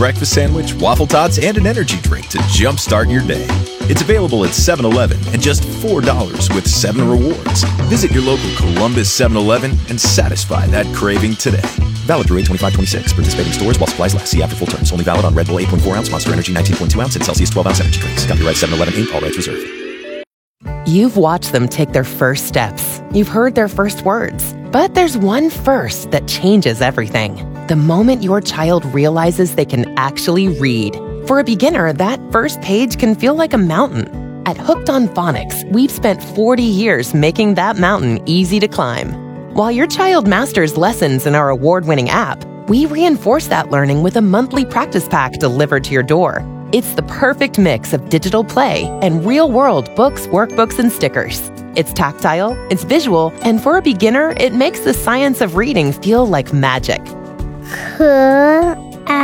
breakfast sandwich, waffle tots, and an energy drink to jumpstart your day. It's available at 7-Eleven and just $4 with 7 rewards. Visit your local Columbus 7-Eleven and satisfy that craving today. Valid through 8/25/26. Participating stores while supplies last. See after full terms. Only valid on Red Bull 8.4 ounce, Monster Energy 19.2 ounce, and Celsius 12 ounce energy drinks. Copyright 7-Eleven Inc. All rights reserved. You've watched them take their first steps. You've heard their first words. But there's one first that changes everything. The moment your child realizes they can actually read. For a beginner, that first page can feel like a mountain. At Hooked on Phonics, we've spent 40 years making that mountain easy to climb. While your child masters lessons in our award-winning app, we reinforce that learning with a monthly practice pack delivered to your door. It's the perfect mix of digital play and real-world books, workbooks, and stickers. It's tactile, it's visual, and for a beginner, it makes the science of reading feel like magic. Cat.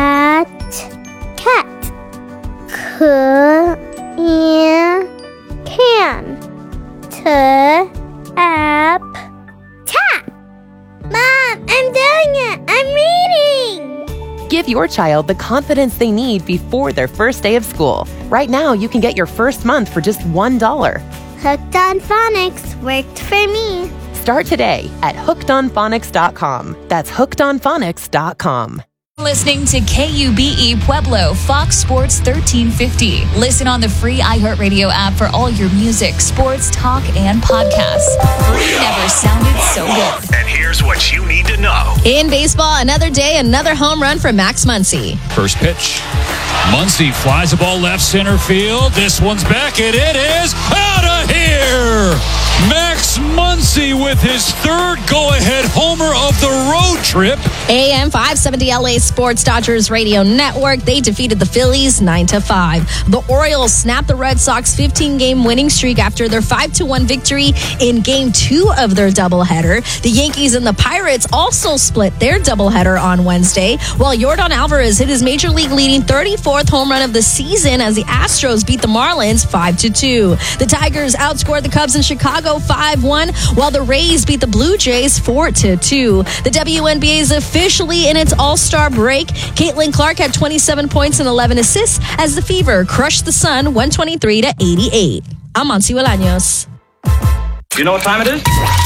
Can. Tap. Mom, I'm doing it! I'm reading! Give your child the confidence they need before their first day of school. Right now, you can get your first month for just $1. Hooked on Phonics worked for me. Start today at hookedonphonics.com. That's hookedonphonics.com. Listening to KUBE Pueblo, Fox Sports 1350. Listen on the free iHeartRadio app for all your music, sports, talk, and podcasts. Never sounded so good. And here's what you need to know. In baseball, another day, another home run for Max Muncy. First pitch. Muncy flies the ball left center field. This one's back, and it is out of here. Max Muncy with his third go-ahead homer of the road trip. AM 570 LA Sports Dodgers Radio Network. They defeated the Phillies 9-5. The Orioles snapped the Red Sox 15-game winning streak after their 5-1 victory in Game 2 of their doubleheader. The Yankees and the Pirates also split their doubleheader on Wednesday, while Yordan Alvarez hit his Major League leading 34th home run of the season as the Astros beat the Marlins 5-2. The Tigers outscored the Cubs in Chicago 5-1, while the Rays beat the Blue Jays 4-2. The WNBA is officially in its All-Star break. Caitlin Clark had 27 points and 11 assists as the Fever crushed the Sun 123-88. I'm Monty Bolaños. You know what time it is?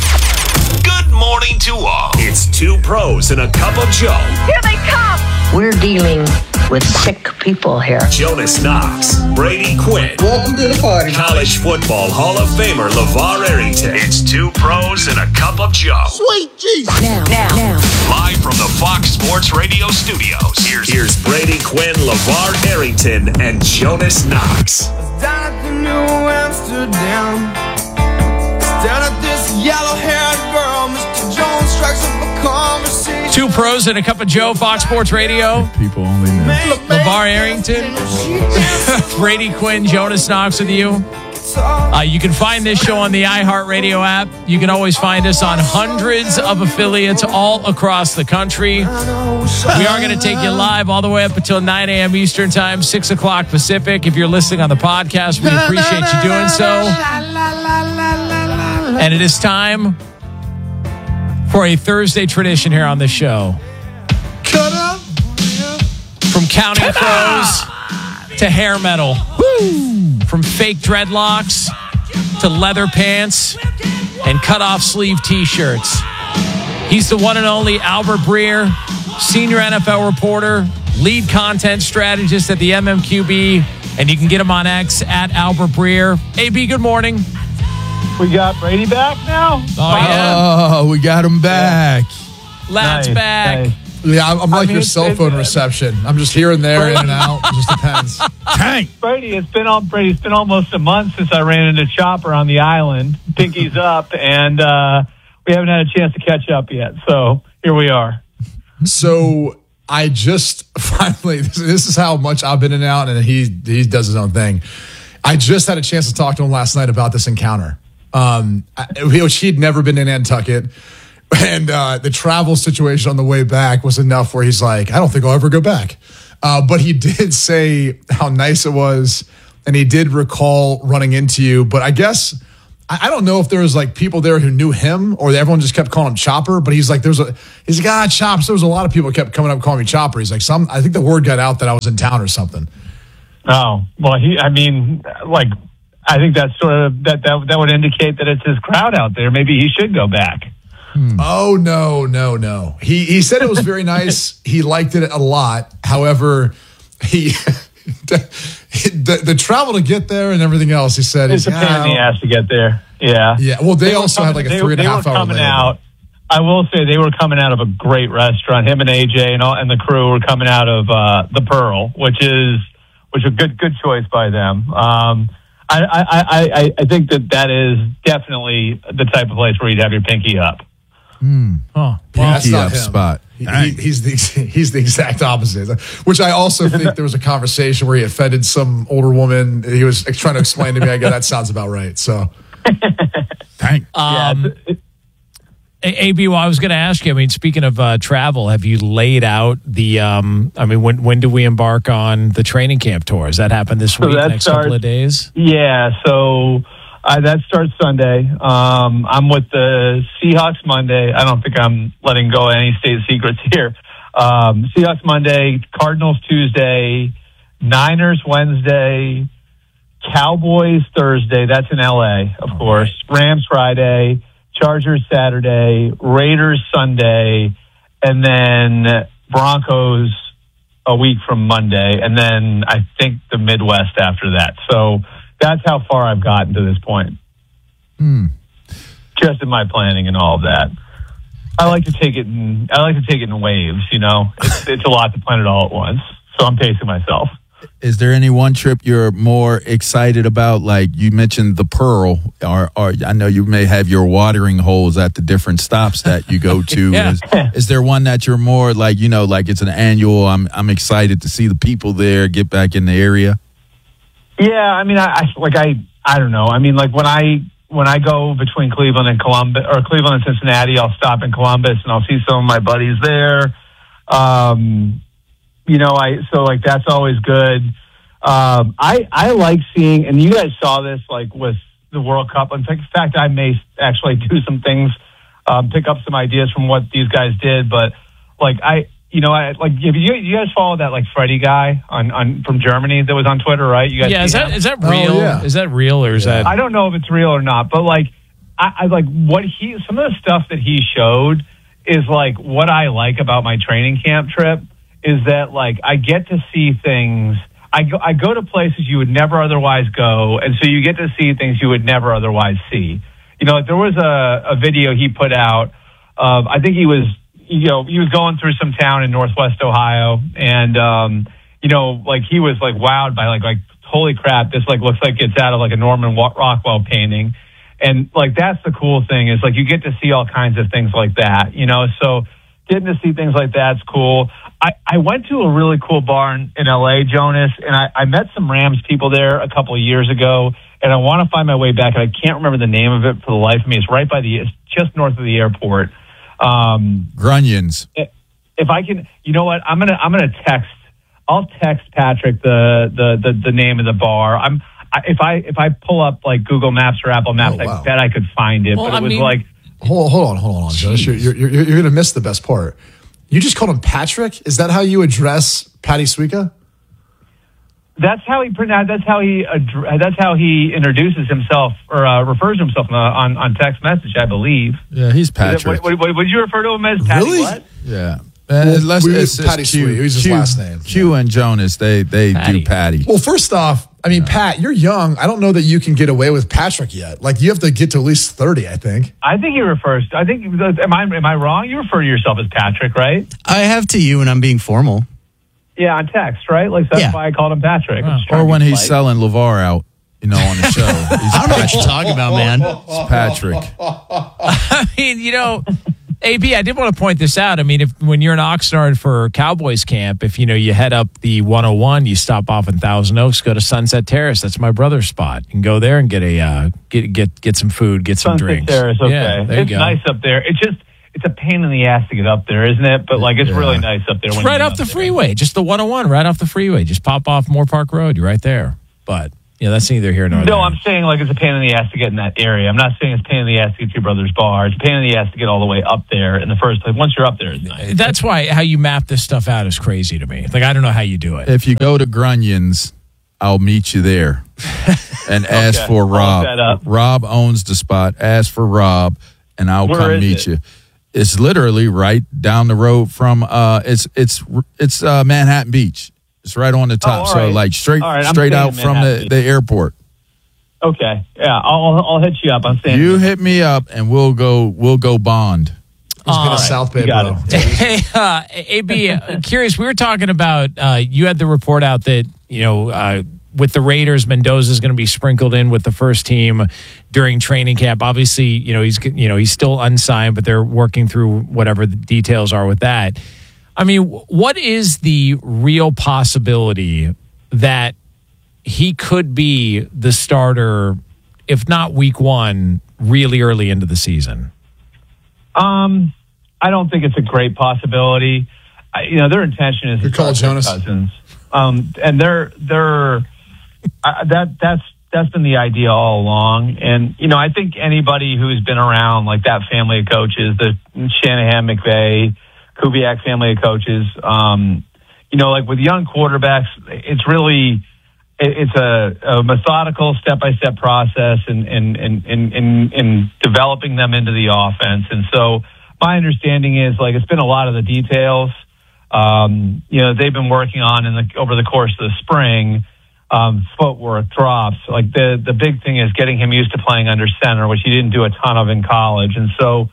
Good morning to all. It's two pros and a cup of Joe. Here they come. We're dealing with sick people here. Jonas Knox, Brady Quinn. Welcome to the party. College football Hall of Famer LeVar Arrington. It's two pros and a cup of Joe. Sweet Jesus. Now. Live from the Fox Sports Radio studios. Here's Brady Quinn, LeVar Arrington, and Jonas Knox. Down at the New Amsterdam, down at this yellow-haired girl, Mr. Jones strikes up a conversation. Two pros and a cup of Joe, Fox Sports Radio. People only know. LeVar Arrington, Brady Quinn, Jonas Knox with you. You can find this show on the iHeartRadio app. You can always find us on hundreds of affiliates all across the country. We are going to take you live all the way up until 9 a.m. Eastern Time, 6 o'clock Pacific. If you're listening on the podcast, we appreciate you doing so. And it is time for a Thursday tradition here on the show. From counting crows to hair metal. From fake dreadlocks to leather pants and cut-off sleeve T-shirts. He's the one and only Albert Breer, senior NFL reporter, lead content strategist at the MMQB, and you can get him on X at Albert Breer. AB, good morning. We got Brady back now? Oh, yeah. Oh, we got him back. Lads back. Nice. Yeah, I'm like your cell phone reception. I'm just here and there, in and out. It just depends. Tank. Brady, it's been almost a month since I ran into Chopper on the island. Pinky's up, and we haven't had a chance to catch up yet. So here we are. So I just finally, this is how much I've been in and out, and he does his own thing. I just had a chance to talk to him last night about this encounter. Which he'd never been in Nantucket. And the travel situation on the way back was enough where he's like, I don't think I'll ever go back. But he did say how nice it was, and he did recall running into you. But I guess I don't know if there was like people there who knew him or everyone just kept calling him Chopper, but he's like, Chops. There was a lot of people who kept coming up calling me Chopper. He's like, I think the word got out that I was in town or something. Oh, well, I think that's sort of that would indicate that it's his crowd out there. Maybe he should go back. Oh, no. He said it was very nice. He liked it a lot. However, the travel to get there and everything else, he said, it's a pain in the ass to get there. Yeah. Yeah. Well, they also had like a 3.5 hour coming out. I will say they were coming out of a great restaurant. Him and AJ and the crew were coming out of the Pearl, which is a good choice by them. I think that is definitely the type of place where you'd have your pinky up. Pinky up spot. He's the exact opposite. Which I also think there was a conversation where he offended some older woman. He was trying to explain to me. I guess that sounds about right. So, dang. AB, well, I was going to ask you, I mean, speaking of travel, have you laid out the, when do we embark on the training camp tour? Does that happen this week, next couple of days? Yeah, so that starts Sunday. I'm with the Seahawks Monday. I don't think I'm letting go of any state secrets here. Seahawks Monday, Cardinals Tuesday, Niners Wednesday, Cowboys Thursday. That's in LA, of course. Rams Friday, Chargers Saturday, Raiders Sunday, and then Broncos a week from Monday, and then I think the Midwest after that. So that's how far I've gotten to this point. Just in my planning and all of that. I like to take it in waves, you know. It's a lot to plan it all at once. So I'm pacing myself. Is there any one trip you're more excited about? Like you mentioned the Pearl, or I know you may have your watering holes at the different stops that you go to. Yeah. Is there one that you're more like, you know, like it's an annual, I'm excited to see the people there, get back in the area? Yeah, I mean, I don't know. I mean, like when I go between Cleveland and Columbus, or Cleveland and Cincinnati, I'll stop in Columbus and I'll see some of my buddies there. You know, that's always good. I like seeing, and you guys saw this like with the World Cup. In fact, I may actually do some things, pick up some ideas from what these guys did. But like you guys follow that like Freddie guy on from Germany that was on Twitter, right? You guys, is that real? Oh, yeah. Is that real or is that? I don't know if it's real or not, but like I like what some of the stuff that he showed is like what I like about my training camp trip. Is that like I get to see things. I go to places you would never otherwise go, and so you get to see things you would never otherwise see. You know, like there was a video he put out of, I think he was going through some town in Northwest Ohio, and like he was like wowed by like holy crap, this like looks like it's out of like a Norman Rockwell painting, and like that's the cool thing is like you get to see all kinds of things like that. You know, so getting to see things like that's cool. I went to a really cool bar in LA, Jonas, and I met some Rams people there a couple of years ago, and I want to find my way back, and I can't remember the name of it for the life of me. It's right by it's just north of the airport. Grunions. If I can, you know what? I'm gonna text. I'll text Patrick the name of the bar. If I pull up like Google Maps or Apple Maps, I bet I could find it. Well, but it was like, hold on, Jonas. You're gonna miss the best part. You just called him Patrick? Is that how you address Patty Suika? That's how he introduces himself or refers to himself on text message, I believe. Yeah, he's Patrick. Would you refer to him as Patty? Really? What? Yeah. It's Patty Suika. He's his last name. Q and Jonas, they do Patty. Well, first off, I mean, Pat, you're young. I don't know that you can get away with Patrick yet. Like, you have to get to at least 30, I think. I think he refers. Am I wrong? You refer to yourself as Patrick, right? I have to you, and I'm being formal. Yeah, on text, right? Like that's why I called him Patrick. Or when he's selling LeVar out, you know, on the show. I don't know what you're talking about, man. It's Patrick. I mean, you know, AB, I did want to point this out. I mean, when you're in Oxnard for Cowboys camp, if you head up the 101, you stop off in Thousand Oaks, go to Sunset Terrace. That's my brother's spot. You can go there and get some food, get some Sunset drinks. Terrace, okay. Yeah, there you go. Nice up there. It's a pain in the ass to get up there, isn't it? But like, it's really nice up there. It's right off the freeway, just the 101, right off the freeway. Just pop off Moore Park Road. You're right there. But that's neither here nor there. No, I'm saying like it's a pain in the ass to get in that area. I'm not saying it's a pain in the ass to get to your brother's bar. It's a pain in the ass to get all the way up there in the first place. Once you're up there, it's nice. That's why how you map this stuff out is crazy to me. Like, I don't know how you do it. If you go to Grunyon's, I'll meet you there and ask for Rob. Rob owns the spot. Ask for Rob, and I'll come meet you. It's literally right down the road from it's Manhattan Beach. It's right on the top, so like straight out from the airport. Okay, yeah, I'll hit you up. I'm saying you hit me up, and we'll go bond. He's been a South Bay bro. Hey, AB, curious. We were talking about you had the report out that with the Raiders, Mendoza is going to be sprinkled in with the first team during training camp. Obviously, he's still unsigned, but they're working through whatever the details are with that. I mean, what is the real possibility that he could be the starter, if not week 1, really early into the season? I don't think it's a great possibility. Their intention is to call Jonas Cousins, and that's been the idea all along. And I think anybody who's been around like that family of coaches, the Shanahan, McVay, Kubiak family of coaches, like with young quarterbacks, it's really it's a methodical step-by-step process in developing them into the offense. And so my understanding is like it's been a lot of the details. They've been working on over the course of the spring, footwork, drops. Like the big thing is getting him used to playing under center, which he didn't do a ton of in college. And so,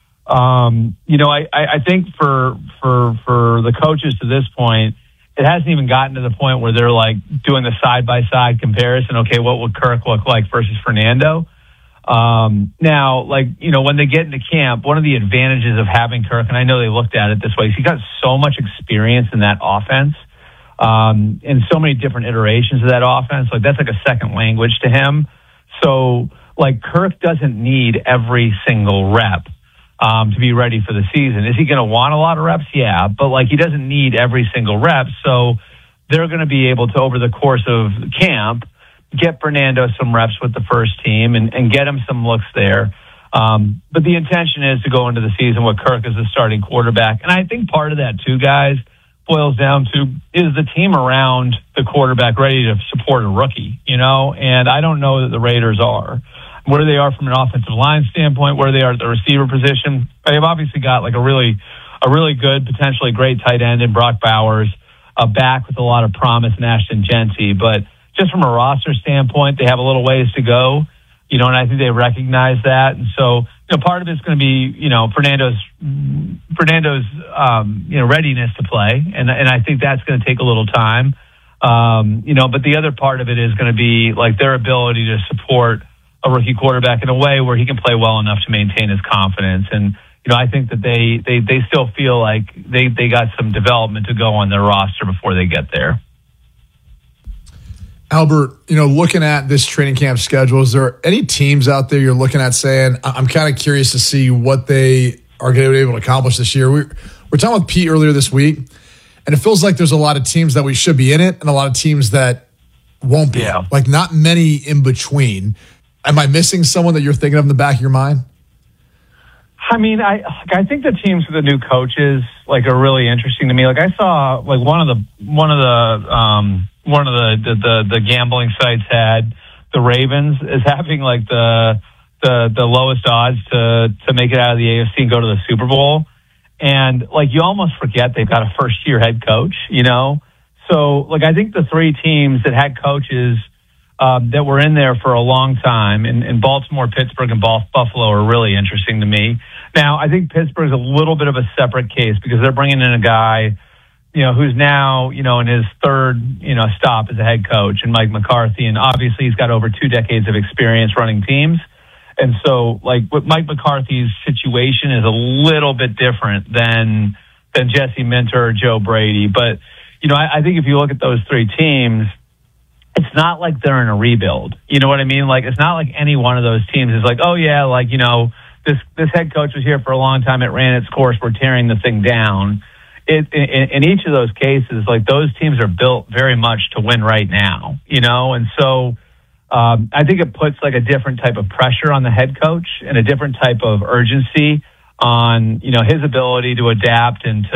I think for the coaches to this point, it hasn't even gotten to the point where they're like doing the side-by-side comparison. Okay, what would Kirk look like versus Fernando? Now, when they get into camp, one of the advantages of having Kirk, and I know they looked at it this way, is he got so much experience in that offense, in so many different iterations of that offense. Like that's like a second language to him. So like Kirk doesn't need every single rep to be ready for the season. Is he going to want a lot of reps? Yeah, but like he doesn't need every single rep. So they're going to be able to, over the course of camp, get Fernando some reps with the first team and get him some looks there. But the intention is to go into the season with Kirk as the starting quarterback. And I think part of that too, guys, boils down to is the team around the quarterback ready to support a rookie, And I don't know that the Raiders are. Where they are from an offensive line standpoint, where they are at the receiver position. They've obviously got like a really good, potentially great tight end in Brock Bowers, a back with a lot of promise in Ashton Genty. But just from a roster standpoint, they have a little ways to go, and I think they recognize that. And so, part of it's going to be, Fernando's readiness to play. And I think that's going to take a little time. But the other part of it is going to be like their ability to support a rookie quarterback in a way where he can play well enough to maintain his confidence. And, I think that they still feel like they got some development to go on their roster before they get there. Albert, looking at this training camp schedule, is there any teams out there you're looking at saying, I'm kind of curious to see what they are going to be able to accomplish this year? We're talking with Pete earlier this week, and it feels like there's a lot of teams that we should be in it and a lot of teams that won't be. Yeah. Like not many in between. Am I missing someone that you're thinking of in the back of your mind? I mean, I think the teams with the new coaches like are really interesting to me. Like I saw like one of the gambling sites had the Ravens as having like the lowest odds to make it out of the AFC and go to the Super Bowl. And like you almost forget they've got a first year head coach, So like I think the three teams that had coaches that were in there for a long time in Baltimore, Pittsburgh, and Buffalo are really interesting to me. Now, I think Pittsburgh's a little bit of a separate case because they're bringing in a guy, who's now, in his third, stop as a head coach, and Mike McCarthy. And obviously he's got over 2 decades of experience running teams. And so, like, with Mike McCarthy's situation is a little bit different than Jesse Minter or Joe Brady. But, I think if you look at those three teams, it's not like they're in a rebuild. You know what I mean? Like, it's not like any one of those teams is like, oh, yeah, like, this head coach was here for a long time. It ran its course. We're tearing the thing down. In each of those cases, like, those teams are built very much to win right now, And so I think it puts like a different type of pressure on the head coach and a different type of urgency on, his ability to adapt and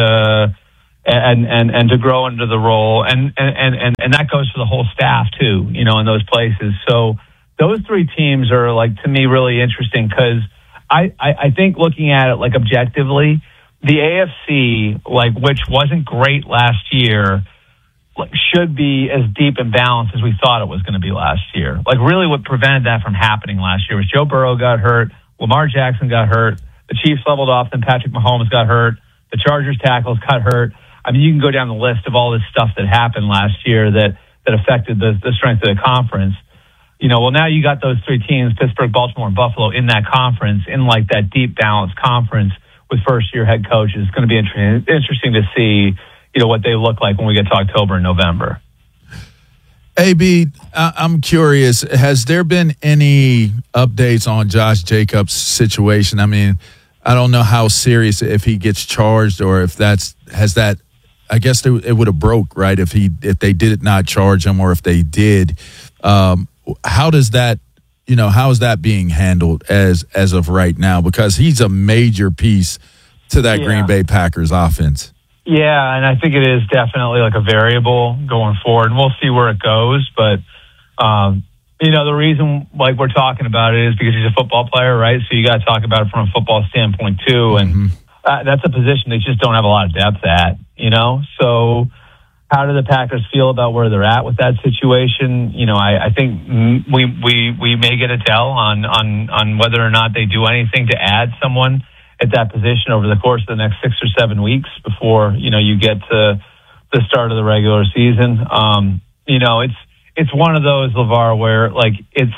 to grow into the role. And that goes for the whole staff too, in those places. So those three teams are, like, to me, really interesting because I think looking at it, like, objectively, the AFC, like, which wasn't great last year, like, should be as deep and balanced as we thought it was going to be last year. Like, really what prevented that from happening last year was Joe Burrow got hurt, Lamar Jackson got hurt, the Chiefs leveled off, then Patrick Mahomes got hurt, the Chargers tackles got hurt. I mean, you can go down the list of all this stuff that happened last year that affected the strength of the conference. Well, now you got those three teams, Pittsburgh, Baltimore, and Buffalo, in that conference, in like that deep, balanced conference with first-year head coaches. It's going to be interesting to see, what they look like when we get to October and November. AB, I'm curious, has there been any updates on Josh Jacobs' situation? I mean, I don't know how serious, if he gets charged or if I guess it would have broke, right, if they did not charge him or if they did. How does that, how is that being handled as of right now? Because he's a major piece to that Green Bay Packers offense. Yeah, and I think it is definitely like a variable going forward, and we'll see where it goes. But, the reason like we're talking about it is because he's a football player, right? So you got to talk about it from a football standpoint too. And that's a position they just don't have a lot of depth at, So how do the Packers feel about where they're at with that situation? I think we may get a tell on whether or not they do anything to add someone at that position over the course of the next 6 or 7 weeks before, you get to the start of the regular season. It's one of those, LeVar, where like it's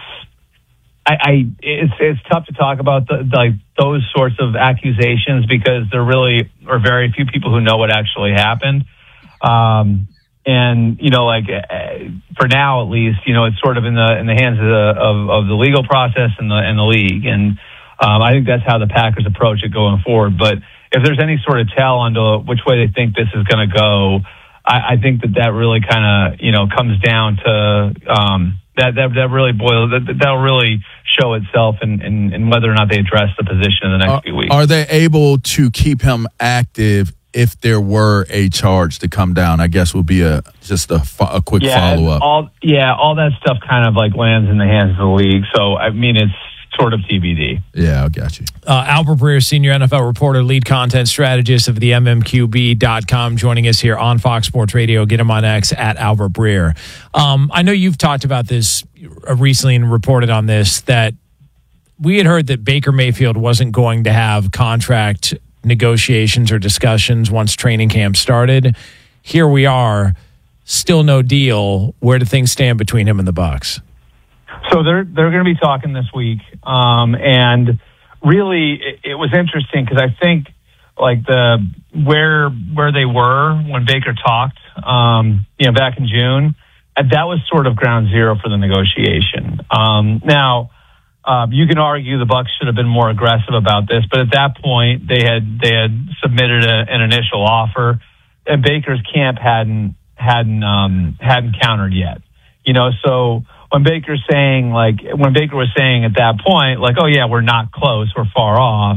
tough to talk about those sorts of accusations because there really are very few people who know what actually happened. And for now at least, it's sort of in the hands of the legal process and the league. And I think that's how the Packers approach it going forward. But if there's any sort of tell on which way they think this is going to go, I think that really kind of comes down to that'll really show itself in whether or not they address the position in the next few weeks. Are they able to keep him active if there were a charge to come down? I guess would be just a quick follow-up. All that stuff kind of like lands in the hands of the league. So, I mean, it's sort of TBD. Yeah, I got you. Albert Breer, senior NFL reporter, lead content strategist of the MMQB.com, joining us here on Fox Sports Radio. Get him on X at Albert Breer. I know you've talked about this recently and reported on this, that we had heard that Baker Mayfield wasn't going to have contract negotiations or discussions once training camp started. Here we are, still no deal. Where do things stand between him and the Bucs? So they're going to be talking this week, and really it was interesting because I think like where they were when Baker talked, back in June, that was sort of ground zero for the negotiation. Now you can argue the Bucs should have been more aggressive about this, but at that point they had submitted an initial offer, and Baker's camp hadn't countered yet. So when Baker was saying at that point, like, oh yeah, we're not close, we're far off,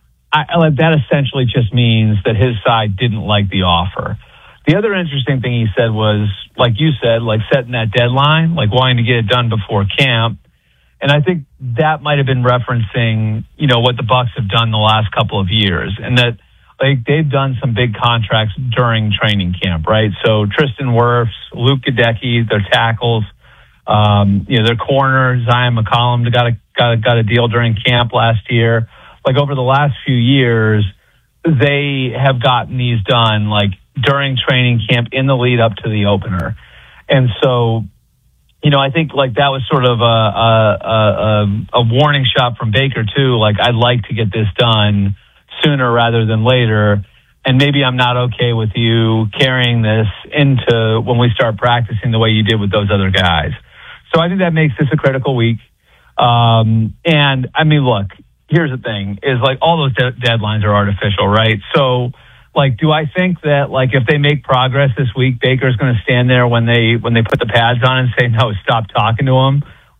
that essentially just means that his side didn't like the offer. The other interesting thing he said was, like you said, like setting that deadline, like wanting to get it done before camp. And I think that might have been referencing, what the Bucs have done the last couple of years, and that like they've done some big contracts during training camp, right? So Tristan Wirfs, Luke Gadecki, their tackles, their corner, Zion McCollum got a deal during camp last year. Like over the last few years, they have gotten these done like during training camp in the lead up to the opener. And so, I think like that was sort of a warning shot from Baker too. Like, I'd like to get this done sooner rather than later. And maybe I'm not okay with you carrying this into when we start practicing the way you did with those other guys. So I think that makes this a critical week. And I mean, look, here's the thing is like all those deadlines are artificial, right? So like, do I think that like if they make progress this week, Baker's going to stand there when they put the pads on and say, no, stop talking to him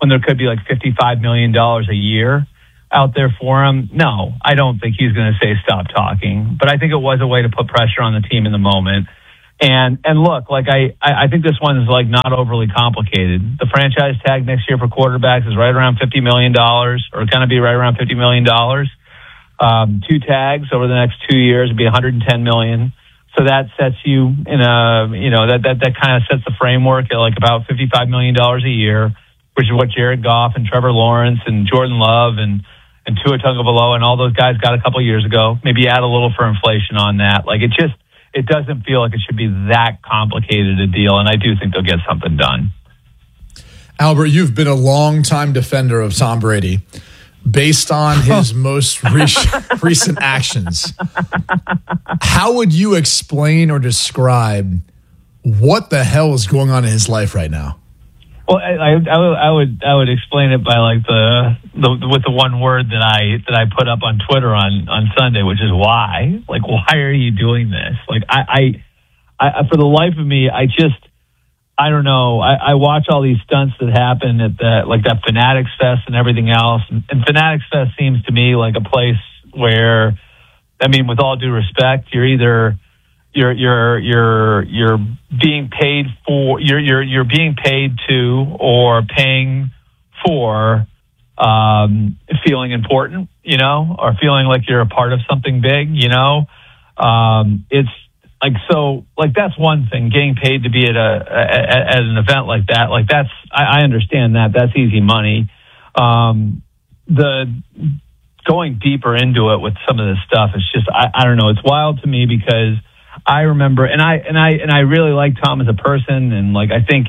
when there could be like $55 million a year out there for him. No, I don't think he's going to say stop talking. But I think it was a way to put pressure on the team in the moment. And look, like I think this one is like not overly complicated. The franchise tag next year for quarterbacks is right around $50 million, or going to be right around $50 million. 2 tags over the next 2 years would be $110 million. So that sets you in a, that kind of sets the framework at like about $55 million a year, which is what Jared Goff and Trevor Lawrence and Jordan Love and Tua Tagovailoa and all those guys got a couple of years ago. Maybe add a little for inflation on that. Like it doesn't feel like it should be that complicated a deal, and I do think they'll get something done. Albert, you've been a longtime defender of Tom Brady. Based on his most recent actions, how would you explain or describe what the hell is going on in his life right now? Well, I would explain it by like with the one word that I put up on Twitter on Sunday, which is why. Like, why are you doing this? Like, I for the life of me, I don't know. I watch all these stunts that happen at that Fanatics Fest and everything else. And Fanatics Fest seems to me like a place where, I mean, with all due respect, you're either you're being paid for, you're being paid to or paying for feeling important, or feeling like you're a part of something big, It's like, so like that's one thing, getting paid to be at an event like that. Like that's, I understand that's easy money. The going deeper into it with some of this stuff, it's just, I don't know. It's wild to me because I remember, and I really like Tom as a person. And like, I think,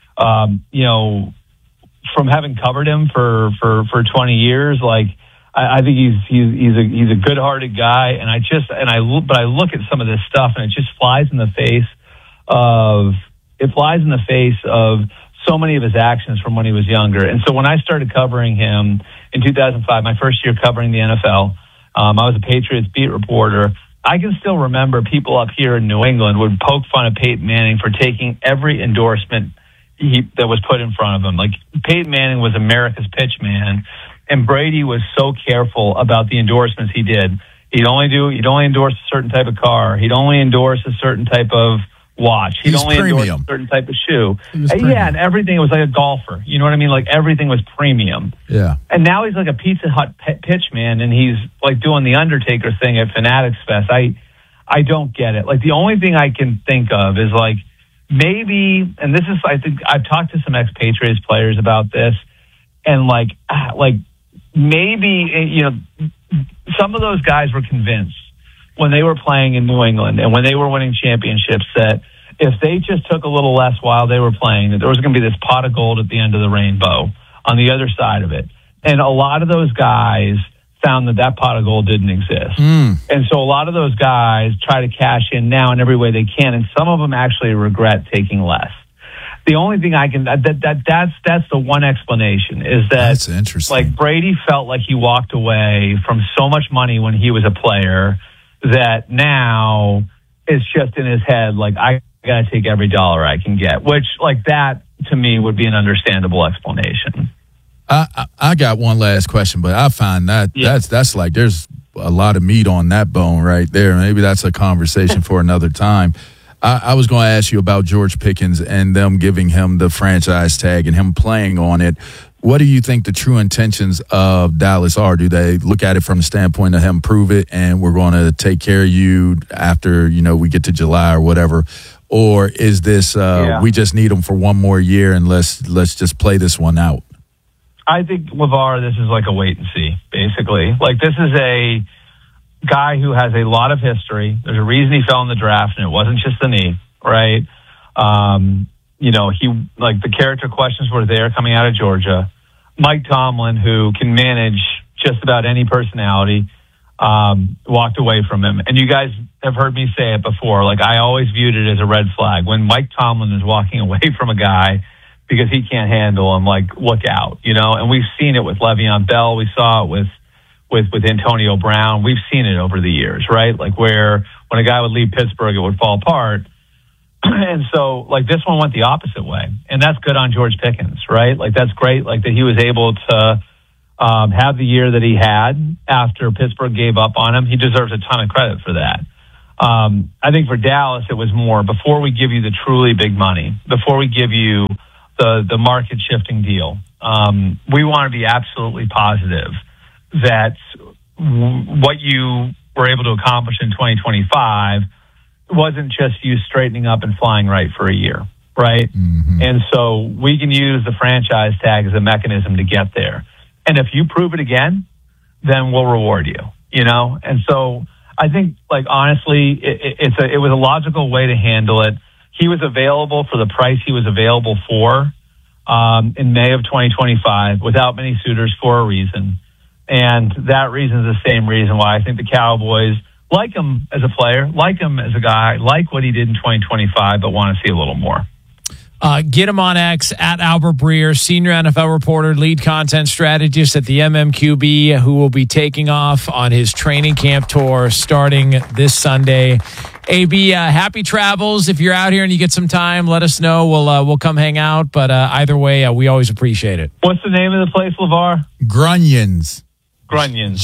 from having covered him for 20 years, like, I think he's a good-hearted guy, and I look at some of this stuff, and it just flies in the face of so many of his actions from when he was younger. And so when I started covering him in 2005, my first year covering the NFL, I was a Patriots beat reporter. I can still remember people up here in New England would poke fun at Peyton Manning for taking every endorsement that was put in front of him. Like Peyton Manning was America's pitch man. And Brady was so careful about the endorsements he did. He'd only endorse a certain type of car. He'd only endorse a certain type of watch. He'd only endorse a certain type of shoe. Yeah, and everything was like a golfer. You know what I mean? Like everything was premium. Yeah. And now he's like a Pizza Hut pitch man, and he's like doing the Undertaker thing at Fanatics Fest. I don't get it. Like the only thing I can think of is like maybe, and this is, I think I've talked to some ex-Patriots players about this, and like maybe, some of those guys were convinced when they were playing in New England and when they were winning championships that if they just took a little less while they were playing, that there was going to be this pot of gold at the end of the rainbow on the other side of it. And a lot of those guys found that pot of gold didn't exist. And so a lot of those guys try to cash in now in every way they can. And some of them actually regret taking less. The only thing I can, that's the one explanation is that that's interesting. Like Brady felt like he walked away from so much money when he was a player that now it's just in his head. Like I got to take every dollar I can get, which like that to me would be an understandable explanation. I got one last question, but I find that's like, there's a lot of meat on that bone right there. Maybe that's a conversation for another time. I was going to ask you about George Pickens and them giving him the franchise tag and him playing on it. What do you think the true intentions of Dallas are? Do they look at it from the standpoint of him prove it and we're going to take care of you after, we get to July or whatever? Or is this we just need him for one more year and let's just play this one out? I think, LeVar, this is like a wait and see, basically. Like this is a guy who has a lot of history. There's a reason he fell in the draft, and it wasn't just the knee, right? He like the character questions were there coming out of Georgia. Mike Tomlin, who can manage just about any personality, walked away from him. And you guys have heard me say it before. Like I always viewed it as a red flag when Mike Tomlin is walking away from a guy because he can't handle him. Like look out, And we've seen it with Le'Veon Bell. We saw it with Antonio Brown. We've seen it over the years, right? Like where when a guy would leave Pittsburgh, it would fall apart. And so, like, this one went the opposite way. And that's good on George Pickens, right? Like, that's great, like, that he was able to have the year that he had after Pittsburgh gave up on him. He deserves a ton of credit for that. I think for Dallas, it was more, before we give you the truly big money, before we give you the market-shifting deal, we want to be absolutely positive that what you were able to accomplish in 2025 wasn't just you straightening up and flying right for a year, right? Mm-hmm. And so we can use the franchise tag as a mechanism to get there. And if you prove it again, then we'll reward you, you know? And so I think, like, honestly, it was a logical way to handle it. He was available for the price he was available for in May of 2025 without many suitors for a reason. And that reason is the same reason why I think the Cowboys like him as a player, like him as a guy, like what he did in 2025, but want to see a little more. Get him on X at Albert Breer, senior NFL reporter, lead content strategist at the MMQB, who will be taking off on his training camp tour starting this Sunday. AB, happy travels. If you're out here and you get some time, let us know. We'll come hang out. But either way, we always appreciate it. What's the name of the place, LeVar? Grunions. Grunions.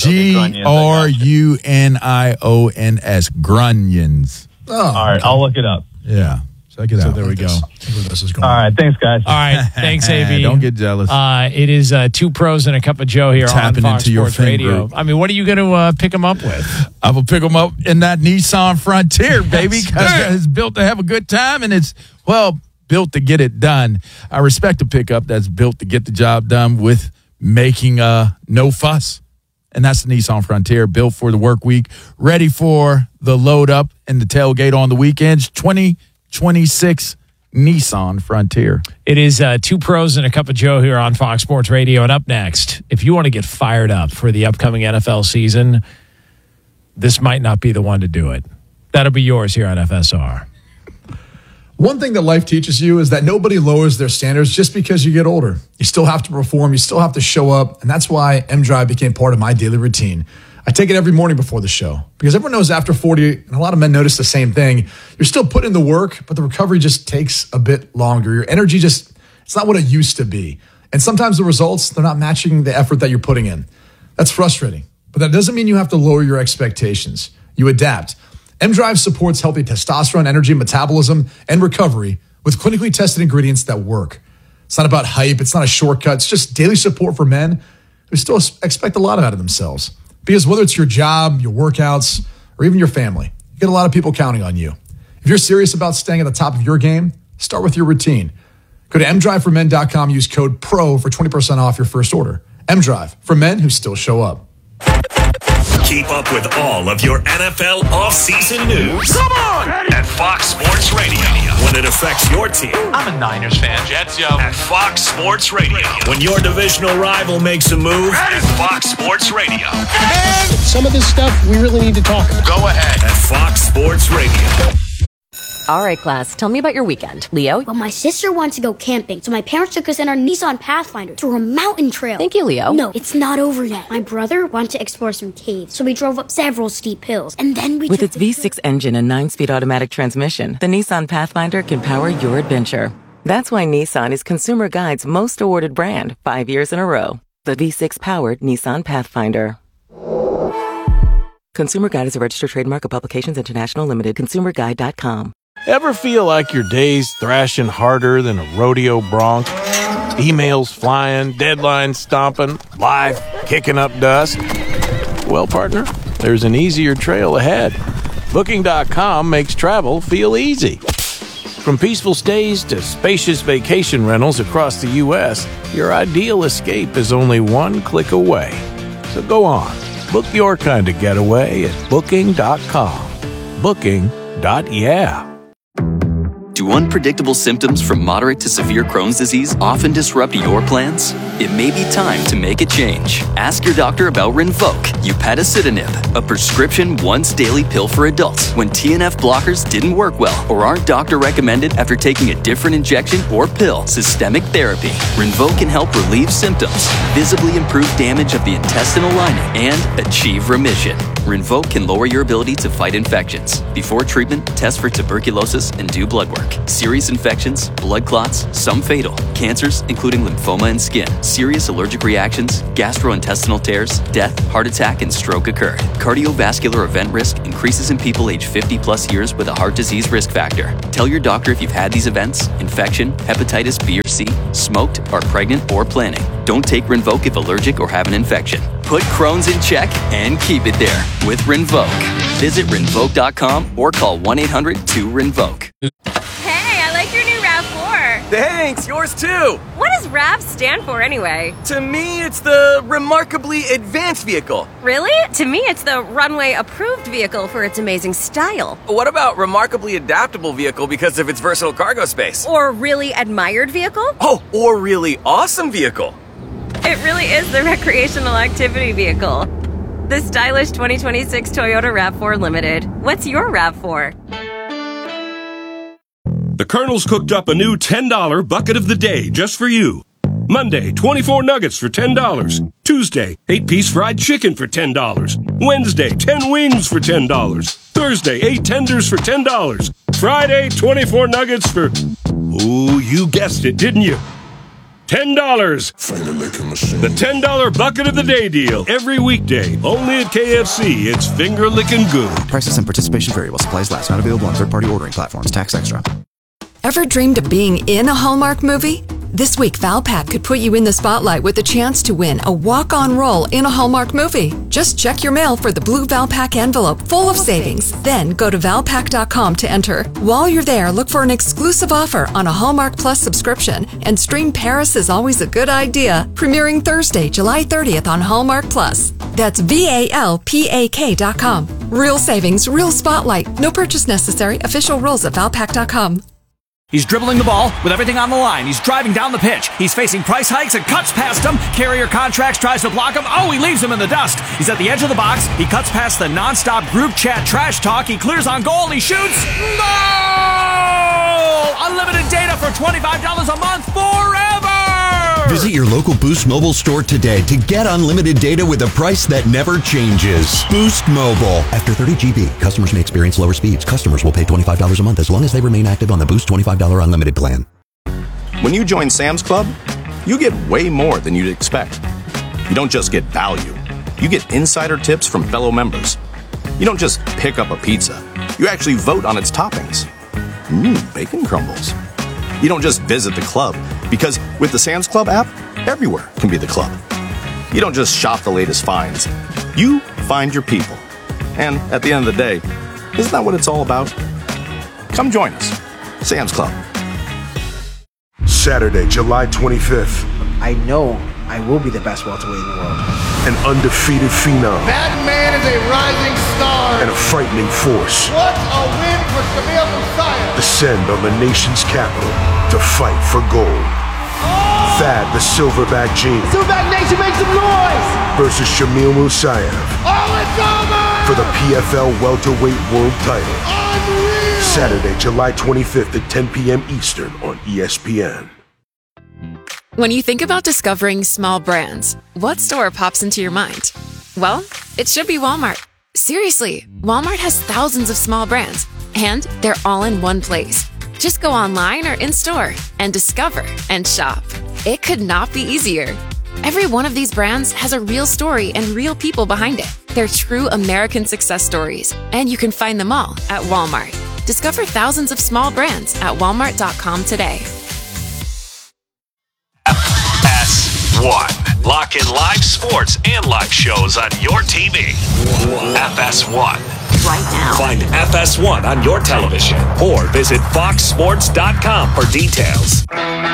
Grunions. Grunions. Oh, all right, okay. I'll look it up. Yeah. Check it out. There we go. This is going. All right, thanks, guys. All right, thanks, AB. Don't get jealous. It is Two Pros and a Cup of Joe here on Fox Sports Radio. I mean, what are you going to pick them up with? I will pick them up in that Nissan Frontier, baby, because it's built to have a good time, and it's, well, built to get it done. I respect a pickup that's built to get the job done with making no fuss. And that's the Nissan Frontier, built for the work week, ready for the load up and the tailgate on the weekends. 2026 Nissan Frontier. It is Two Pros and a Cup of Joe here on Fox Sports Radio. And up next, if you want to get fired up for the upcoming NFL season, this might not be the one to do it. That'll be yours here on FSR. One thing that life teaches you is that nobody lowers their standards just because you get older. You still have to perform. You still have to show up. And that's why M-Drive became part of my daily routine. I take it every morning before the show because everyone knows after 40, and a lot of men notice the same thing, you're still putting in the work, but the recovery just takes a bit longer. Your energy it's not what it used to be. And sometimes the results, they're not matching the effort that you're putting in. That's frustrating. But that doesn't mean you have to lower your expectations. You adapt. M-Drive supports healthy testosterone, energy, metabolism, and recovery with clinically tested ingredients that work. It's not about hype. It's not a shortcut. It's just daily support for men who still expect a lot out of themselves. Because whether it's your job, your workouts, or even your family, you get a lot of people counting on you. If you're serious about staying at the top of your game, start with your routine. Go to mdriveformen.com, use code PRO for 20% off your first order. M-Drive, for men who still show up. Keep up with all of your NFL offseason news. Come on! At Fox Sports Radio. When it affects your team. I'm a Niners fan. Jets, yo. At Fox Sports Radio. When your divisional rival makes a move. At Fox Sports Radio. And some of this stuff we really need to talk about. Go ahead. At Fox Sports Radio. All right, class, tell me about your weekend. Leo? Well, my sister wants to go camping, so my parents took us in our Nissan Pathfinder to a mountain trail. Thank you, Leo. No, it's not over yet. My brother wanted to explore some caves, so we drove up several steep hills, and then we With its V6 engine and 9-speed automatic transmission, the Nissan Pathfinder can power your adventure. That's why Nissan is Consumer Guide's most awarded brand 5 years in a row. The V6-powered Nissan Pathfinder. Consumer Guide is a registered trademark of Publications International Limited. ConsumerGuide.com. Ever feel like your day's thrashing harder than a rodeo bronc? Emails flying, deadlines stomping, life kicking up dust? Well, partner, there's an easier trail ahead. Booking.com makes travel feel easy. From peaceful stays to spacious vacation rentals across the U.S., your ideal escape is only one click away. So go on, book your kind of getaway at Booking.com. Booking.yeah. Do unpredictable symptoms from moderate to severe Crohn's disease often disrupt your plans? It may be time to make a change. Ask your doctor about Rinvoq, upadacitinib, a prescription once-daily pill for adults when TNF blockers didn't work well or aren't doctor-recommended after taking a different injection or pill. Systemic therapy. Rinvoq can help relieve symptoms, visibly improve damage of the intestinal lining, and achieve remission. Rinvoq can lower your ability to fight infections. Before treatment, test for tuberculosis and do blood work. work. Serious infections, blood clots, some fatal, cancers, including lymphoma and skin, serious allergic reactions, gastrointestinal tears, death, heart attack, and stroke occurred. Cardiovascular event risk increases in people aged 50 plus years with a heart disease risk factor. Tell your doctor if you've had these events, infection, hepatitis B or C, smoked, are pregnant, or planning. Don't take Rinvoq if allergic or have an infection. Put Crohn's in check and keep it there with Rinvoq. Visit Rinvoq.com or call 1-800-2-RINVOQ. Hey, I like your new RAV4. Thanks, yours too. What does RAV stand for anyway? To me, it's the Remarkably Advanced Vehicle. Really? To me, it's the Runway Approved Vehicle for its amazing style. What about Remarkably Adaptable Vehicle because of its versatile cargo space? Or Really Admired Vehicle? Oh, or Really Awesome Vehicle. It really is the recreational activity vehicle. The stylish 2026 Toyota RAV4 Limited. What's your RAV4? The Colonel's cooked up a new $10 bucket of the day just for you. Monday, 24 nuggets for $10. Tuesday, 8-piece fried chicken for $10. Wednesday, 10 wings for $10. Thursday, 8 tenders for $10. Friday, 24 nuggets for... Oh, you guessed it, didn't you? $10. The $10 bucket of the day deal. Every weekday. Only at KFC. It's finger licking good. Prices and participation vary while supplies last. Not available on third-party ordering platforms. Tax extra. Ever dreamed of being in a Hallmark movie? This week, Valpak could put you in the spotlight with a chance to win a walk-on role in a Hallmark movie. Just check your mail for the blue Valpak envelope full of savings. Then go to Valpak.com to enter. While you're there, look for an exclusive offer on a Hallmark Plus subscription and stream Paris is Always a Good Idea, premiering Thursday, July 30th on Hallmark Plus. That's VALPAK.com. Real savings, real spotlight. No purchase necessary. Official rules at Valpak.com. He's dribbling the ball with everything on the line. He's driving down the pitch. He's facing price hikes and cuts past him. Carrier Contracts tries to block him. Oh, he leaves him in the dust. He's at the edge of the box. He cuts past the nonstop group chat trash talk. He clears on goal. He shoots. Goal! Unlimited data for $25 a month forever! Visit your local Boost Mobile store today to get unlimited data with a price that never changes. Boost Mobile. After 30 GB, customers may experience lower speeds. Customers will pay $25 a month as long as they remain active on the Boost $25 unlimited plan. When you join Sam's Club, you get way more than you'd expect. You don't just get value. You get insider tips from fellow members. You don't just pick up a pizza. You actually vote on its toppings. Bacon crumbles. You don't just visit the club, because with the Sam's Club app, everywhere can be the club. You don't just shop the latest finds. You find your people. And at the end of the day, isn't that what it's all about? Come join us. Sam's Club. Saturday, July 25th. I know I will be the best welterweight in the world. An undefeated phenom. That man is a rising star. And a frightening force. What a win for Shamil Musayev. Descend on the nation's capital to fight for gold. Oh! Thad the Silverback Gene. Silverback Nation, make some noise! Versus Shamil Musayev. Oh, it's over! For the PFL welterweight world title. Unreal! Saturday, July 25th at 10 p.m. Eastern on ESPN. When you think about discovering small brands, what store pops into your mind? Well, it should be Walmart. Seriously, Walmart has thousands of small brands, and they're all in one place. Just go online or in-store and discover and shop. It could not be easier. Every one of these brands has a real story and real people behind it. They're true American success stories, and you can find them all at Walmart. Discover thousands of small brands at walmart.com today. FS1. Lock in live sports and live shows on your TV. FS1. Right now. Find FS1 on your television or visit foxsports.com for details.